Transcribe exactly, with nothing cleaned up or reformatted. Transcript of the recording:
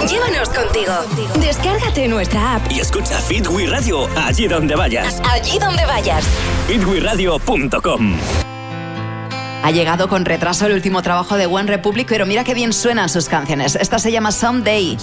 Llévanos contigo. Descárgate nuestra app y escucha Fit We Radio allí donde vayas. Allí donde vayas. fit we radio punto com. Ha llegado con retraso el último trabajo de One Republic, pero mira qué bien suenan sus canciones. Esta se llama Someday.